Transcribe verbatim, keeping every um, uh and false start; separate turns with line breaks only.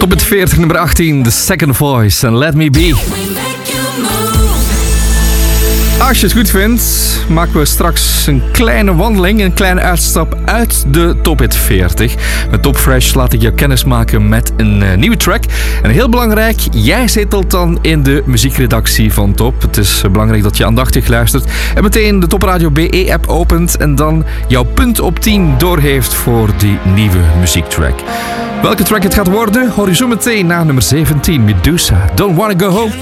Top het veertig, nummer achttien, The Second Voice en Let Me Be. Als je het goed vindt, maken we straks een kleine wandeling, een kleine uitstap uit de Top Hit veertig. Met Top Fresh laat ik jou kennis maken met een uh, nieuwe track. En heel belangrijk, jij zetelt dan in de muziekredactie van Top. Het is uh, belangrijk dat je aandachtig luistert en meteen de Top Radio B E-app opent en dan jouw punt op tien doorgeeft voor die nieuwe muziektrack. Welke track het gaat worden, hoor je zo meteen na nummer zeventien, Medusa, Don't Wanna Go Home.